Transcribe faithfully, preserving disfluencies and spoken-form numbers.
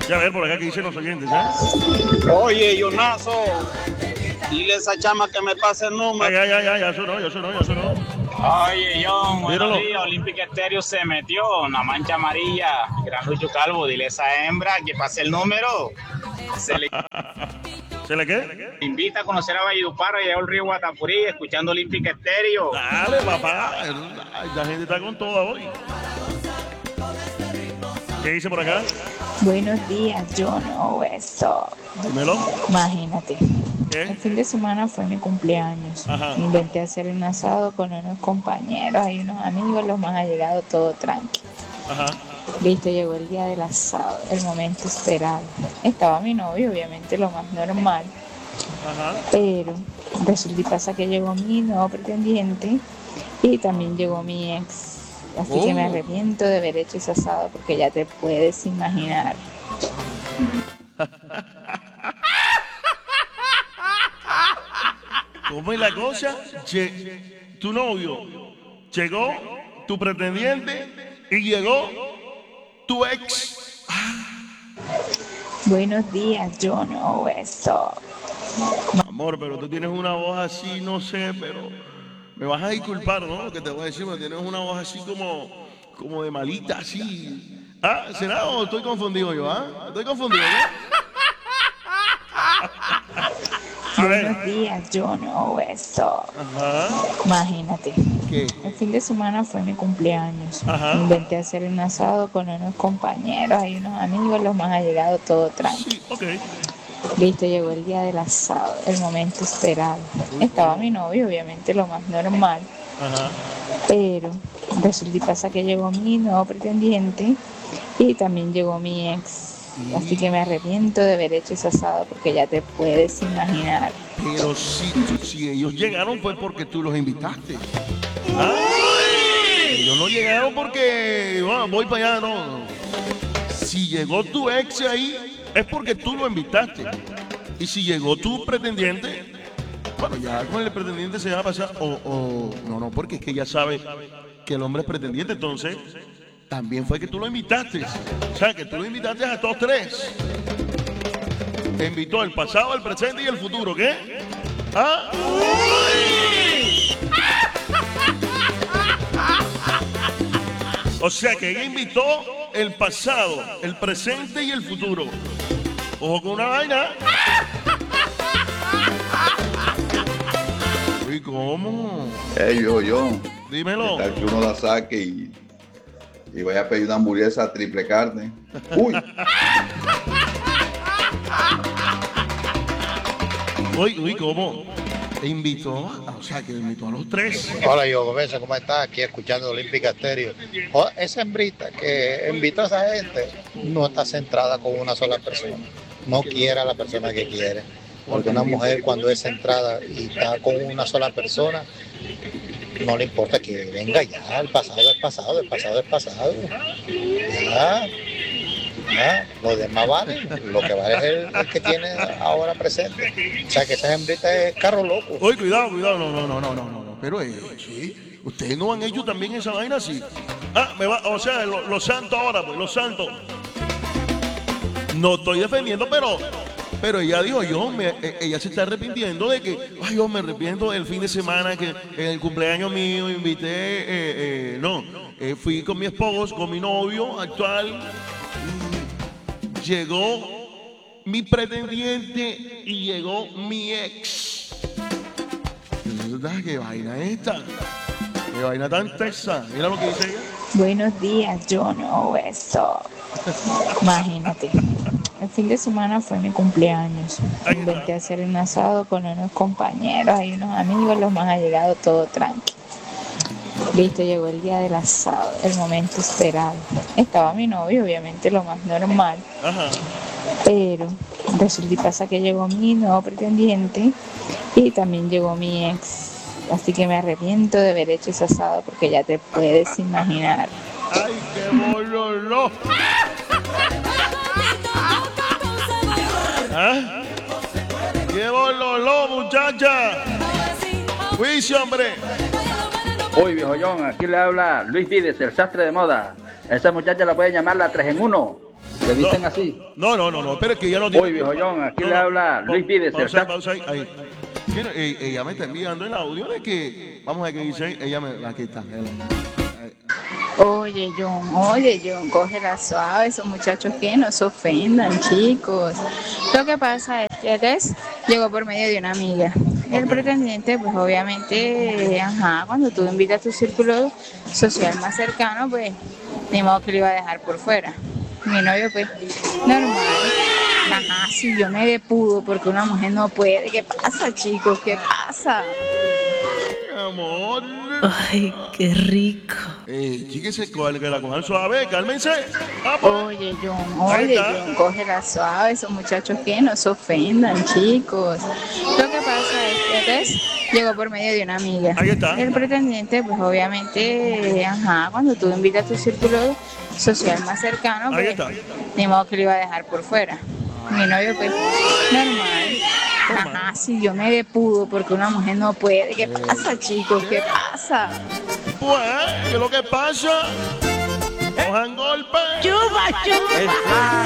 Ya ver por acá que dicen los oyentes, ¿eh? Oye, Yonazo, dile a esa chama que me pase el número. Ay, ay, ay, ay, ya sonó, ya sonó, ya sonó. Oye, John, Míralo. buenos días. Olímpica Estéreo se metió, una mancha amarilla. Gran Lucho Calvo, dile a esa hembra que pase el número. Se le ¿Se le qué? invita a conocer a Valledupar y a el río Guatapurí, escuchando Olímpica Estéreo. Dale, papá. Ay, la gente está con todo hoy. ¿Qué dice por acá? Buenos días, yo no eso. Dímelo. Imagínate. ¿Qué? El fin de semana fue mi cumpleaños. Ajá. Inventé hacer un asado con unos compañeros y unos amigos, los más allegados, todo tranqui. Ajá. Listo, llegó el día del asado, el momento esperado. Estaba mi novio, obviamente lo más normal. Ajá. Pero resulta y pasa que llegó mi nuevo pretendiente y también llegó mi ex. Así Oh. que me arrepiento de haber hecho ese asado porque ya te puedes imaginar. ¿Cómo es la cosa? Lle- tu novio llegó, tu pretendiente y llegó tu ex. Buenos días, yo no eso. Amor, pero tú tienes una voz así, no sé, pero me vas a disculpar, ¿no? Lo que te voy a decir, pero tienes una voz así como, como de malita, así. Ah, ¿será o estoy confundido yo, ah? Estoy confundido, ¿no? A ver. Buenos días, yo no eso. Ajá. Imagínate. ¿Qué? El fin de semana fue mi cumpleaños. Ajá. Inventé hacer un asado con unos compañeros y unos amigos, los más allegados, todo tranqui. Sí, ok. Listo, llegó el día del asado, el momento esperado. Estaba mi novio, obviamente lo más normal. Ajá. Pero resulta y pasa que llegó mi nuevo pretendiente y también llegó mi ex. Así que me arrepiento de haber hecho ese asado porque ya te puedes imaginar. Pero si, si ellos llegaron fue porque tú los invitaste. ¿Ah? Ellos no llegaron porque bueno, voy para allá, no. Si llegó tu ex ahí, es porque tú lo invitaste. Y si llegó tu pretendiente, bueno, ya con el pretendiente se va a pasar. O, o no, no, porque es que ya sabe que el hombre es pretendiente, entonces también fue que tú lo invitaste. O sea, que tú lo invitaste a todos tres. Te invitó el pasado, el presente y el futuro, ¿qué? ¿Ah? O sea que ella invitó el pasado, el presente y el futuro. Ojo con una vaina. ¿Y cómo? Hey, yo, yo. Dímelo. ¿Qué tal que uno la saque y, y vaya a pedir una hamburguesa triple carne? Uy. Uy, uy, ¿cómo? Te invitó, o sea, que invitó a los tres. Hola, yo Gómez, ¿cómo estás? Aquí escuchando Olímpica Estéreo. Oh, esa hembrita que invitó a esa gente no está centrada con una sola persona. No quiere a la persona que quiere. Porque una mujer cuando es centrada y está con una sola persona, no le importa que venga ya, el pasado es pasado, el pasado es pasado. Ya, ya, lo demás vale, lo que vale es el, el que tiene ahora presente. O sea que esa hembrita es carro loco. Uy, cuidado, cuidado, no, no, no, no, no, no, no. Pero eh, sí, ustedes no han hecho también esa vaina así. Ah, me va, o sea, los lo santos ahora, pues, los santos. No estoy defendiendo, pero, pero ella dijo, yo, me, eh, ella se está arrepintiendo de que, ay, yo me arrepiento del fin de semana que en el cumpleaños mío invité, eh, eh, no, eh, fui con mi esposo, con mi novio actual, llegó mi pretendiente y llegó mi ex. ¿Qué vaina es esta? ¿Qué vaina tan tesa? Mira lo que dice ella. Buenos días, yo no eso. Imagínate. El fin de semana fue mi cumpleaños. Inventé hacer un asado con unos compañeros y unos amigos, los más allegados, todo tranqui. Listo, llegó el día del asado, el momento esperado. Estaba mi novio, obviamente lo más normal. Ajá. Pero resulta y pasa que llegó mi nuevo pretendiente y también llegó mi ex. Así que me arrepiento de haber hecho ese asado porque ya te puedes imaginar. ¡Ay, qué bololo! ¿Ah? ¡Qué bololo, muchacha! ¡Juicio, hombre! Uy, viejo John, aquí le habla Luis Vides, el sastre de moda. Esa muchacha la puede llamar la tres en uno. ¿Le dicen así? No, no, no, no, pero es que ella no tiene... Hoy, viejo John, aquí No, le no. habla Luis Pide, Pausa, ¿cierto? pausa ahí, ahí. Mira, eh, ella me está enviando el audio de que... Vamos a ver qué dice. Ella me... Aquí está. Oye, John, oye, John, cógela suave, esos muchachos que no se ofendan, chicos. Lo que pasa es que Tess llegó por medio de una amiga. El Ok. pretendiente, pues obviamente, ajá, cuando tú invitas a tu círculo social más cercano, pues ni modo que lo iba a dejar por fuera. Mi novio, pues, normal. Ajá, si yo me depudo porque una mujer no puede. ¿Qué pasa, chicos? ¿Qué pasa? Amor. Ay, qué rico. Eh, chíquese, cuál que la cojan suave, cálmense. Ah, pues. Oye, John, Ahí oye, está. John, cógela suave, esos muchachos que no se ofendan, chicos. Lo que pasa es que Tess llegó por medio de una amiga. Ahí está. El pretendiente, pues obviamente, ajá, cuando tú invitas a tu círculo social más cercano, Ahí pues está. ni modo que lo iba a dejar por fuera. Mi novio, pues, normal. Ajá, si yo me depudo porque una mujer no puede. ¿Qué pasa, chicos? ¿Qué pasa? Pues, ¿qué es lo que pasa? Cojan golpe. Chupa, chupa.